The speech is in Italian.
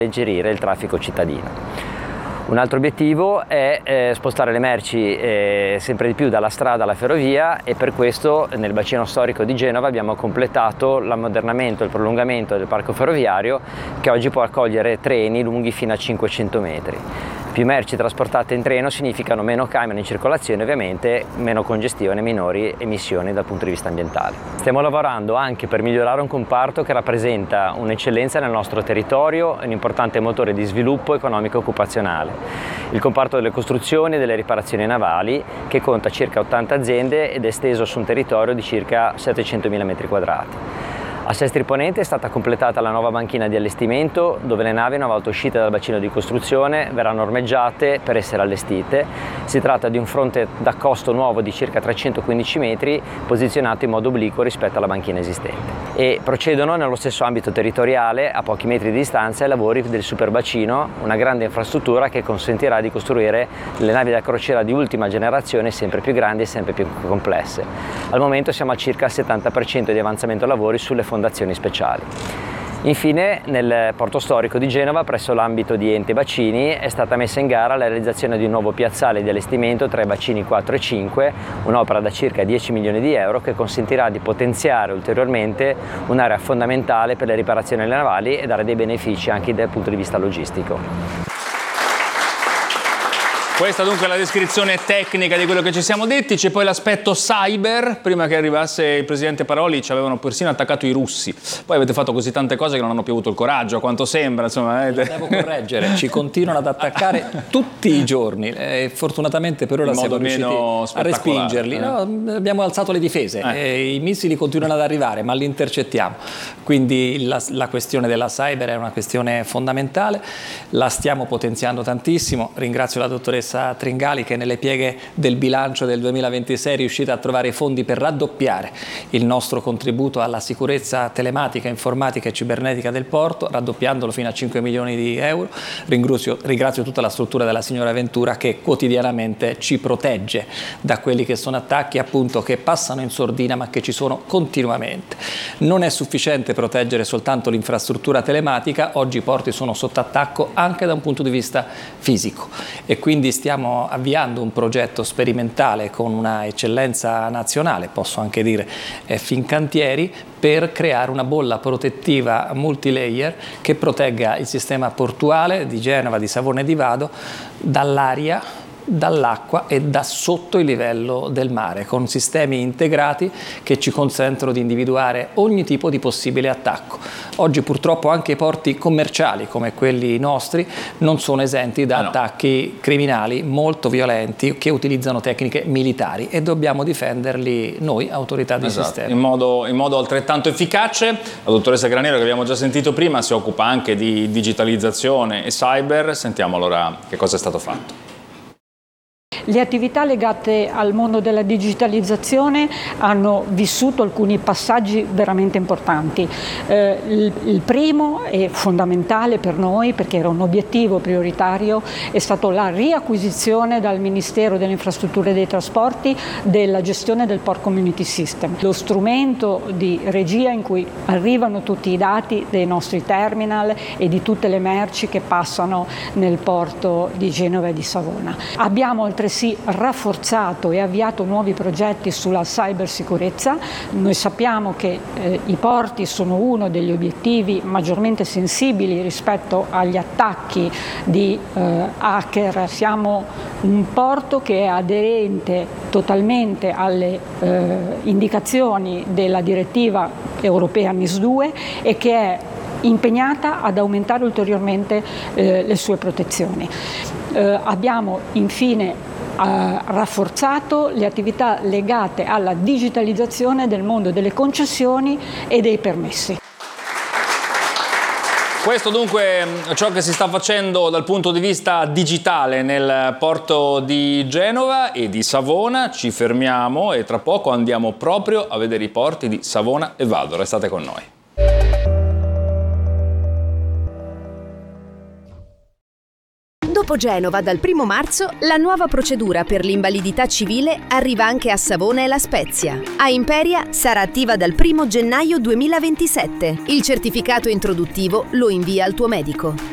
alleggerire il traffico cittadino. Un altro obiettivo è spostare le merci sempre di più dalla strada alla ferrovia, e per questo nel bacino storico di Genova abbiamo completato l'ammodernamento e il prolungamento del parco ferroviario, che oggi può accogliere treni lunghi fino a 500 metri. Più merci trasportate in treno significano meno camion in circolazione, ovviamente meno congestione, minori emissioni dal punto di vista ambientale. Stiamo lavorando anche per migliorare un comparto che rappresenta un'eccellenza nel nostro territorio e un importante motore di sviluppo economico e occupazionale. Il comparto delle costruzioni e delle riparazioni navali, che conta circa 80 aziende ed è esteso su un territorio di circa 700.000 metri quadrati. A Sestri Ponente è stata completata la nuova banchina di allestimento, dove le navi, una volta uscite dal bacino di costruzione, verranno ormeggiate per essere allestite. Si tratta di un fronte d'accosto nuovo di circa 315 metri, posizionato in modo obliquo rispetto alla banchina esistente. E procedono nello stesso ambito territoriale, a pochi metri di distanza, i lavori del superbacino, una grande infrastruttura che consentirà di costruire le navi da crociera di ultima generazione, sempre più grandi e sempre più complesse. Al momento siamo a circa il 70% di avanzamento lavori sulle fondazioni speciali. Infine, nel porto storico di Genova, presso l'ambito di Ente Bacini, è stata messa in gara la realizzazione di un nuovo piazzale di allestimento tra i bacini 4 e 5, un'opera da circa 10 milioni di euro che consentirà di potenziare ulteriormente un'area fondamentale per le riparazioni navali e dare dei benefici anche dal punto di vista logistico. Questa dunque è la descrizione tecnica di quello che ci siamo detti. C'è poi l'aspetto cyber. Prima che arrivasse il presidente Paroli ci avevano persino attaccato i russi. Poi avete fatto così tante cose che non hanno più avuto il coraggio, a quanto sembra. Insomma, devo correggere, ci continuano ad attaccare tutti i giorni. Fortunatamente per ora siamo riusciti a respingerli. No, abbiamo alzato le difese. I missili continuano ad arrivare, ma li intercettiamo. Quindi la questione della cyber è una questione fondamentale. La stiamo potenziando tantissimo. Ringrazio la dottoressa Tringali che nelle pieghe del bilancio del 2026 è riuscita a trovare i fondi per raddoppiare il nostro contributo alla sicurezza telematica, informatica e cibernetica del porto, raddoppiandolo fino a 5 milioni di euro. Ringrazio tutta la struttura della signora Ventura che quotidianamente ci protegge da quelli che sono attacchi appunto che passano in sordina ma che ci sono continuamente. Non è sufficiente proteggere soltanto l'infrastruttura telematica, oggi i porti sono sotto attacco anche da un punto di vista fisico e quindi stiamo avviando un progetto sperimentale con una eccellenza nazionale, posso anche dire Fincantieri, per creare una bolla protettiva multilayer che protegga il sistema portuale di Genova, di Savona e di Vado dall'aria, dall'acqua e da sotto il livello del mare, con sistemi integrati che ci consentono di individuare ogni tipo di possibile attacco. Oggi purtroppo anche i porti commerciali come quelli nostri non sono esenti da attacchi criminali molto violenti che utilizzano tecniche militari e dobbiamo difenderli noi, autorità di sistema. In modo altrettanto efficace. La dottoressa Graniero, che abbiamo già sentito prima, si occupa anche di digitalizzazione e cyber. Sentiamo allora che cosa è stato fatto. Le attività legate al mondo della digitalizzazione hanno vissuto alcuni passaggi veramente importanti. Il primo e fondamentale per noi, perché era un obiettivo prioritario, è stato la riacquisizione dal Ministero delle Infrastrutture e dei Trasporti della gestione del Port Community System, lo strumento di regia in cui arrivano tutti i dati dei nostri terminal e di tutte le merci che passano nel porto di Genova e di Savona. Abbiamo altresì rafforzato e avviato nuovi progetti sulla cybersicurezza. Noi sappiamo che i porti sono uno degli obiettivi maggiormente sensibili rispetto agli attacchi di hacker. Siamo un porto che è aderente totalmente alle indicazioni della direttiva europea NIS2 e che è impegnata ad aumentare ulteriormente le sue protezioni. Abbiamo infine rafforzato le attività legate alla digitalizzazione del mondo delle concessioni e dei permessi. Questo dunque è ciò che si sta facendo dal punto di vista digitale nel porto di Genova e di Savona. Ci fermiamo e tra poco andiamo proprio a vedere i porti di Savona e Vado. Restate con noi. Dopo Genova, dal 1 marzo, la nuova procedura per l'invalidità civile arriva anche a Savona e La Spezia. A Imperia sarà attiva dal 1 gennaio 2027. Il certificato introduttivo lo invia al tuo medico.